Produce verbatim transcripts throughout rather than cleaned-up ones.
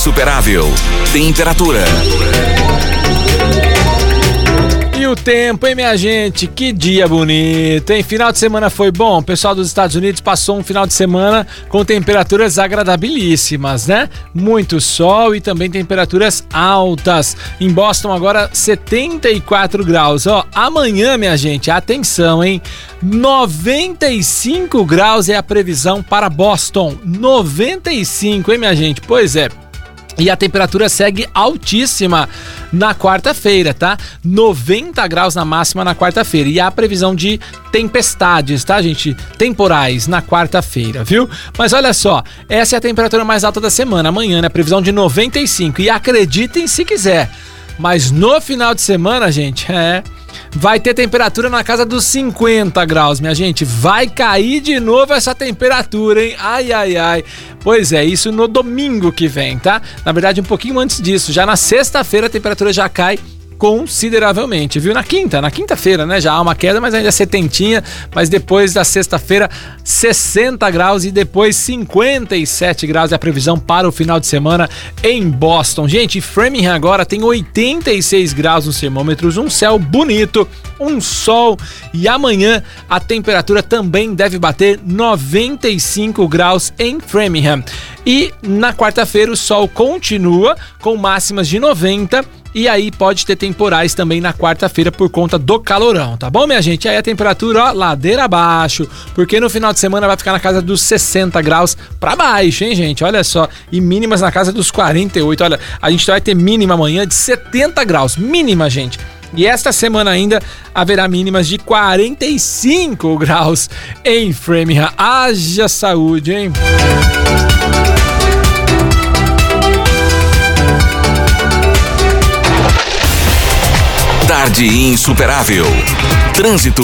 Insuperável. Temperatura. E o tempo, hein, minha gente? Que dia bonito, hein? Final de semana foi bom? O pessoal dos Estados Unidos passou um final de semana com temperaturas agradabilíssimas, né? Muito sol e também temperaturas altas. Em Boston agora setenta e quatro graus. Ó, amanhã, minha gente, atenção, hein? noventa e cinco graus é a previsão para Boston. noventa e cinco, hein, minha gente? Pois é. E a temperatura segue altíssima na quarta-feira, tá? noventa graus na máxima na quarta-feira. E há previsão de tempestades, tá, gente? Temporais na quarta-feira, viu? Mas olha só, essa é a temperatura mais alta da semana. Amanhã, né? Previsão de noventa e cinco. E acreditem se quiser. Mas no final de semana, gente, é... vai ter temperatura na casa dos cinquenta graus, minha gente. Vai cair de novo essa temperatura, hein? Ai, ai, ai. Pois é, isso no domingo que vem, tá? Na verdade, um pouquinho antes disso. Já na sexta-feira a temperatura já cai consideravelmente, viu? Na quinta, na quinta-feira, né? Já há uma queda, mas ainda é setentinha. Mas depois da sexta-feira, sessenta graus e depois cinquenta e sete graus é a previsão para o final de semana em Boston. Gente, Framingham agora tem oitenta e seis graus nos termômetros, um céu bonito, um sol, e amanhã a temperatura também deve bater noventa e cinco graus em Framingham. E na quarta-feira o sol continua com máximas de noventa. E aí pode ter temporais também na quarta-feira por conta do calorão, tá bom, minha gente? Aí a temperatura, ó, ladeira abaixo, porque no final de semana vai ficar na casa dos sessenta graus pra baixo, hein, gente? Olha só, e mínimas na casa dos quarenta e oito. Olha, a gente vai ter mínima amanhã de setenta graus, mínima, gente. E esta semana ainda haverá mínimas de quarenta e cinco graus em Framingham. Haja saúde, hein? Tarde Insuperável. Trânsito.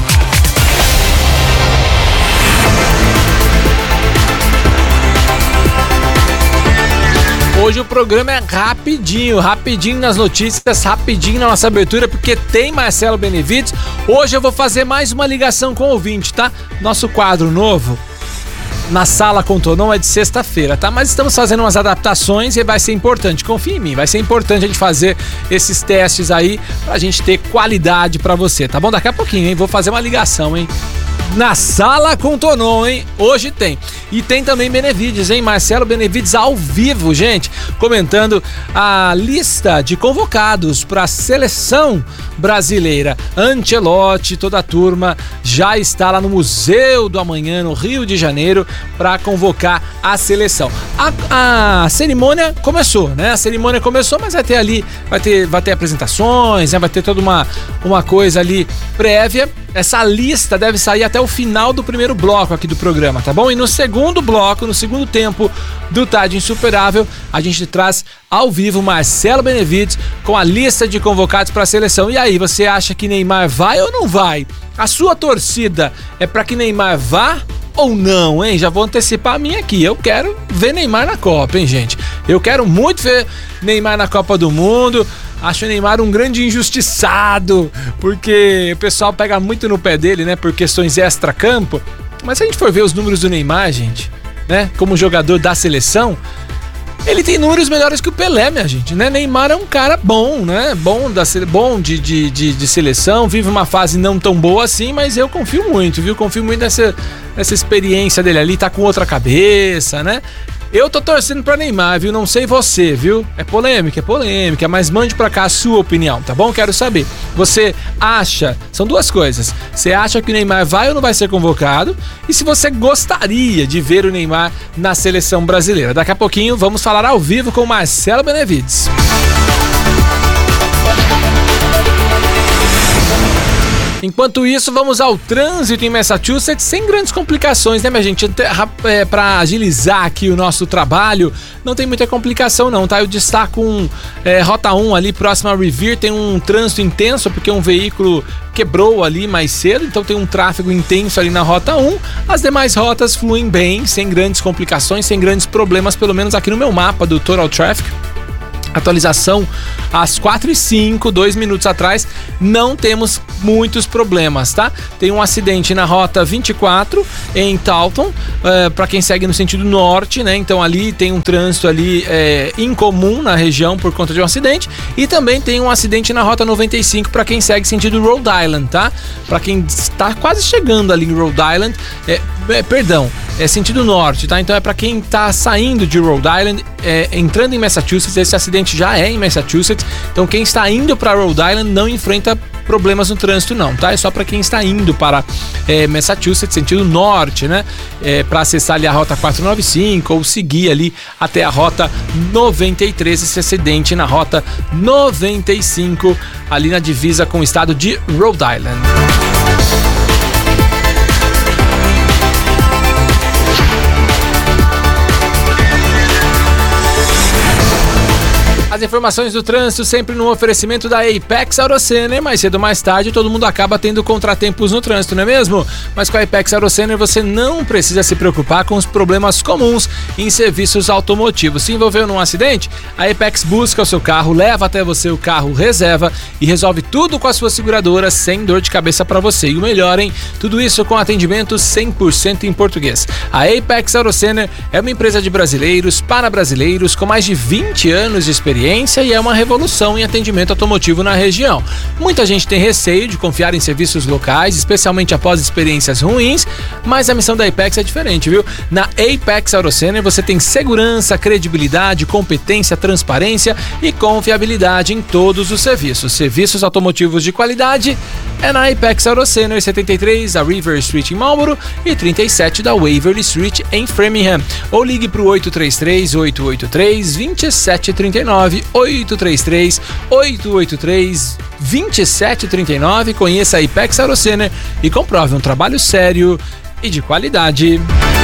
Hoje o programa é rapidinho, rapidinho nas notícias, rapidinho na nossa abertura, porque tem Marcelo Benevides. Hoje eu vou fazer mais uma ligação com o ouvinte, tá? Nosso quadro novo na Sala com Tonon é de sexta-feira, tá? Mas estamos fazendo umas adaptações e vai ser importante, confia em mim, vai ser importante a gente fazer esses testes aí pra gente ter qualidade pra você, tá bom? Daqui a pouquinho, hein? Vou fazer uma ligação, hein? Na Sala com Tonon, hein? Hoje tem. E tem também Benevides, hein? Marcelo Benevides ao vivo, gente, comentando a lista de convocados para a seleção brasileira. Ancelotti, toda a turma já está lá no Museu do Amanhã, no Rio de Janeiro, para convocar a seleção. A, a cerimônia começou, né? A cerimônia começou, mas vai ter ali, vai ter, vai ter apresentações, né? Vai ter toda uma, uma coisa ali prévia. Essa lista deve sair até o final do primeiro bloco aqui do programa, tá bom? E no segundo bloco, no segundo tempo do Tarde Insuperável, a gente traz ao vivo Marcelo Benevides com a lista de convocados para a seleção. E aí, você acha que Neymar vai ou não vai? A sua torcida é para que Neymar vá ou não, hein? Já vou antecipar a minha aqui. Eu quero ver Neymar na Copa, hein, gente? Eu quero muito ver Neymar na Copa do Mundo. Acho o Neymar um grande injustiçado, porque o pessoal pega muito no pé dele, né, por questões extra-campo. Mas se a gente for ver os números do Neymar, gente, né, como jogador da seleção, ele tem números melhores que o Pelé, minha gente, né? Neymar é um cara bom, né? Bom, da, bom de, de, de, de seleção, vive uma fase não tão boa assim, mas eu confio muito, viu? Confio muito nessa, nessa experiência dele ali, tá com outra cabeça, né? Eu tô torcendo pra Neymar, viu? Não sei você, viu? É polêmica, é polêmica, mas mande pra cá a sua opinião, tá bom? Quero saber. Você acha... São duas coisas. Você acha que o Neymar vai ou não vai ser convocado? E se você gostaria de ver o Neymar na seleção brasileira? Daqui a pouquinho vamos falar ao vivo com o Marcelo Benevides. Enquanto isso, vamos ao trânsito em Massachusetts sem grandes complicações, né, minha gente? É, para agilizar aqui o nosso trabalho, não tem muita complicação não, tá? Eu destaco um é, Rota um ali, próximo a Revere, tem um trânsito intenso, porque um veículo quebrou ali mais cedo, então tem um tráfego intenso ali na Rota um. As demais rotas fluem bem, sem grandes complicações, sem grandes problemas, pelo menos aqui no meu mapa do Total Traffic. Atualização às quatro e cinco, dois minutos atrás, não temos muitos problemas, tá? Tem um acidente na rota vinte e quatro em Taunton, é, para quem segue no sentido norte, né? Então ali tem um trânsito ali é, incomum na região por conta de um acidente, e também tem um acidente na rota noventa e cinco para quem segue sentido Rhode Island, tá? Para quem está quase chegando ali em Rhode Island, é, é, perdão, é sentido norte, tá? Então é para quem tá saindo de Rhode Island, é, entrando em Massachusetts. Esse acidente já é em Massachusetts, então quem está indo para Rhode Island não enfrenta problemas no trânsito não, tá? É só para quem está indo para é, Massachusetts, sentido norte, né? É, para acessar ali a rota quatrocentos e noventa e cinco ou seguir ali até a rota noventa e três, esse acidente na rota noventa e cinco, ali na divisa com o estado de Rhode Island. As informações do trânsito sempre no oferecimento da Apex AutoCenter. Mais cedo ou mais tarde todo mundo acaba tendo contratempos no trânsito, não é mesmo? Mas com a Apex AutoCenter você não precisa se preocupar com os problemas comuns em serviços automotivos. Se envolveu num acidente, a Apex busca o seu carro, leva até você o carro reserva e resolve tudo com a sua seguradora sem dor de cabeça para você. E o melhor, hein? Tudo isso com atendimento cem por cento em português. A Apex AutoCenter é uma empresa de brasileiros para brasileiros com mais de vinte anos de experiência e é uma revolução em atendimento automotivo na região. Muita gente tem receio de confiar em serviços locais, especialmente após experiências ruins, mas a missão da Apex é diferente, viu? Na Apex AutoCenter você tem segurança, credibilidade, competência, transparência e confiabilidade em todos os serviços. Serviços automotivos de qualidade é na Apex AutoCenter, setenta e três da River Street em Marlboro e trinta e sete da Waverly Street em Framingham. Ou ligue para o oito três três, oito oito três, dois sete três nove, oito três três, oito oito três, dois sete três nove. Conheça a Apex AutoCenter e comprove um trabalho sério e de qualidade.